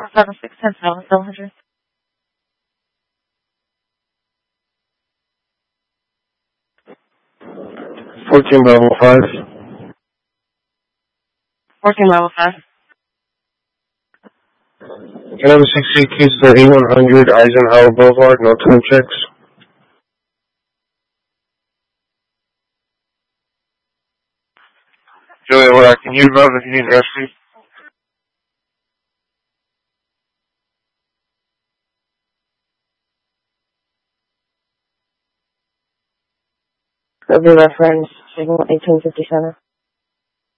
47610 South Silhouette. 14 Bravo 5. 14 Bravo 5. Can I have a 68 case for 8100 Eisenhower Boulevard, no time checks? Julia, what I can use love if you need rescue. That'll be reference, signal 1857.